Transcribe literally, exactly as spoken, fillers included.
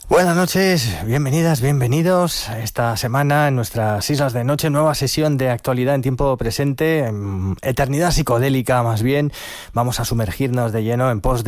Buenas noches, bienvenidas, bienvenidos a esta semana en nuestras Islas de Noche, nueva sesión de actualidad en tiempo presente, en eternidad psicodélica más bien. Vamos a sumergirnos de lleno en pos de